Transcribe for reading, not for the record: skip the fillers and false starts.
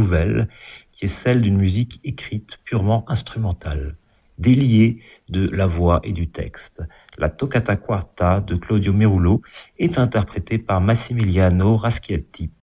nouvelle, qui est celle d'une musique écrite purement instrumentale, déliée de la voix et du texte. La Toccata Quarta de Claudio Merulo est interprétée par Massimiliano Raschiati.